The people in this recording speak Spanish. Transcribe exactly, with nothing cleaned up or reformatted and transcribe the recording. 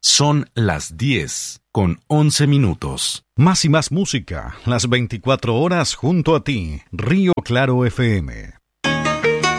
Son las diez con once minutos. Más y más música, las veinticuatro horas junto a ti. Río Claro F M.